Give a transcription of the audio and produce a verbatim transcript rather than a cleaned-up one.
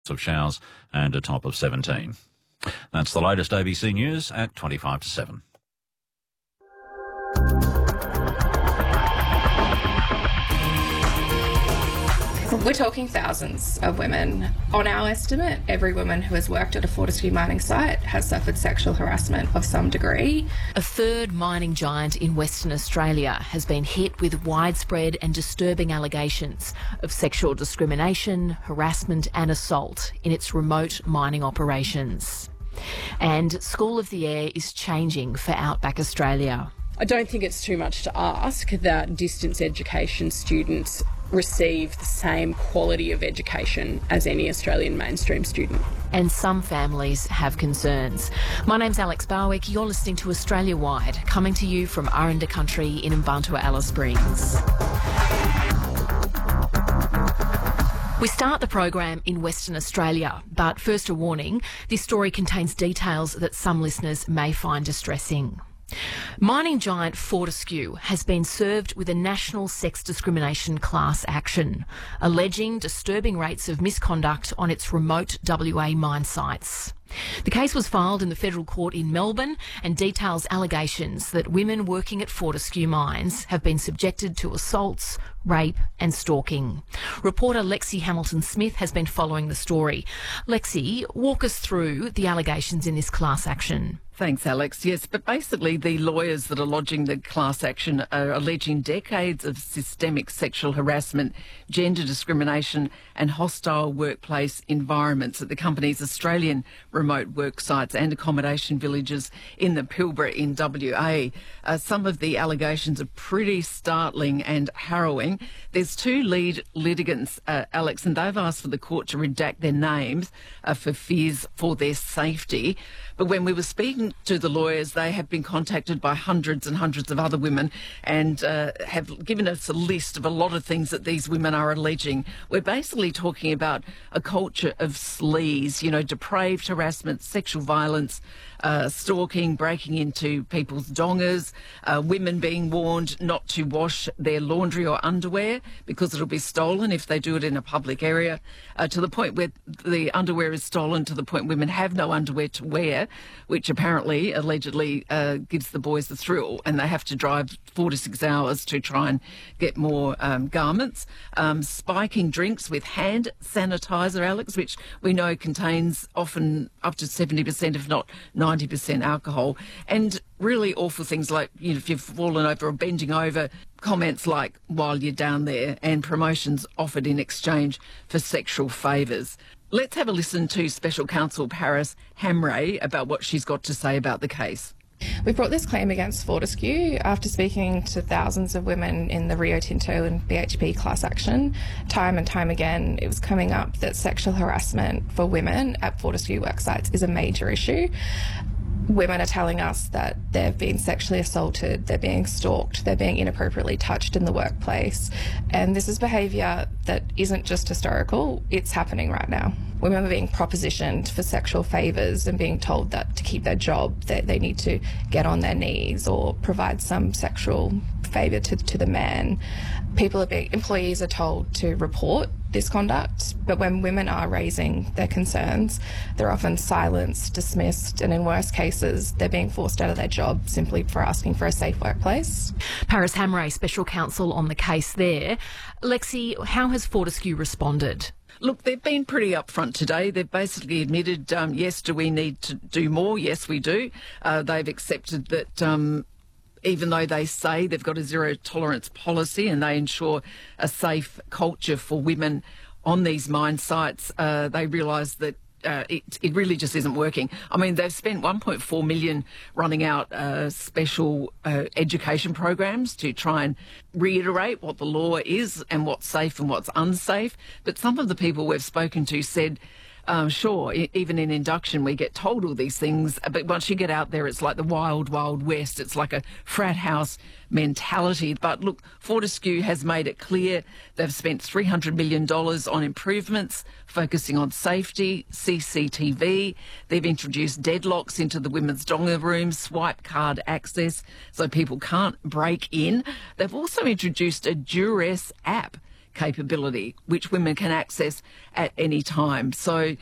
of showers and a top of seventeen. That's the latest A B C News at twenty-five to seven. We're talking thousands of women. On our estimate, every woman who has worked at a Fortescue mining site has suffered sexual harassment of some degree. A third mining giant in Western Australia has been hit with widespread and disturbing allegations of sexual discrimination, harassment and assault in its remote mining operations. And School of the Air is changing for Outback Australia. I don't think it's too much to ask that distance education students receive the same quality of education as any Australian mainstream student. And some families have concerns. My name's Alex Barwick. You're listening to Australia Wide, coming to you from Aranda Country in Mbantua, Alice Springs. We start the program in Western Australia, but first a warning, this story contains details that some listeners may find distressing. Mining giant Fortescue has been served with a national sex discrimination class action, alleging disturbing rates of misconduct on its remote W A mine sites. The case was filed in the Federal Court in Melbourne and details allegations that women working at Fortescue mines have been subjected to assaults, rape and stalking. Reporter Lexi Hamilton-Smith has been following the story. Lexi, walk us through the allegations in this class action. Thanks, Alex. Yes, but basically the lawyers that are lodging the class action are alleging decades of systemic sexual harassment, gender discrimination and hostile workplace environments at the company's Australian remote work sites and accommodation villages in the Pilbara in W A. Uh, some of the allegations are pretty startling and harrowing. There's two lead litigants, uh, Alex, and they've asked for the court to redact their names uh, for fears for their safety. But when we were speaking to the lawyers, they have been contacted by hundreds and hundreds of other women and uh, have given us a list of a lot of things that these women are alleging. We're basically talking about a culture of sleaze, you know, depraved harassment, sexual violence, uh, stalking, breaking into people's dongas, uh, women being warned not to wash their laundry or underwear because it'll be stolen if they do it in a public area, uh, to the point where the underwear is stolen to the point women have no underwear to wear, which apparently, allegedly, uh, gives the boys the thrill, and they have to drive four to six hours to try and get more um, garments. Um, spiking drinks with hand sanitizer, Alex, which we know contains often up to seventy percent, if not ninety percent alcohol, and really awful things like, you know, if you've fallen over or bending over, comments like while you're down there, and promotions offered in exchange for sexual favours. Let's have a listen to Special Counsel Paris Hamray about what she's got to say about the case. We brought this claim against Fortescue after speaking to thousands of women in the Rio Tinto and B H P class action. Time and time again, it was coming up that sexual harassment for women at Fortescue work sites is a major issue. Women are telling us that they've been sexually assaulted, they're being stalked, they're being inappropriately touched in the workplace. And this is behaviour that isn't just historical, it's happening right now. Women are being propositioned for sexual favours and being told that to keep their job, that they need to get on their knees or provide some sexual favour to, to the man. People are being, employees are told to report this conduct, but when women are raising their concerns, they're often silenced, dismissed, and in worse cases, they're being forced out of their job simply for asking for a safe workplace. Paris Hamray, Special Counsel on the case there. Lexi, how has Fortescue responded? Look, they've been pretty upfront today. They've basically admitted, um, yes, do we need to do more? Yes, we do. Uh, they've accepted that um, even though they say they've got a zero tolerance policy and they ensure a safe culture for women on these mine sites, uh, they realise that Uh, it, it really just isn't working. I mean, they've spent one point four million dollars running out uh, special uh, education programs to try and reiterate what the law is and what's safe and what's unsafe. But some of the people we've spoken to said, Um, sure, I- even in induction we get told all these things, but once you get out there it's like the wild, wild west. It's like a frat house mentality. But look, Fortescue has made it clear they've spent three hundred million dollars on improvements, focusing on safety, C C T V. They've introduced deadlocks into the women's donga rooms, swipe card access so people can't break in. They've also introduced a duress app capability, which women can access at any time. So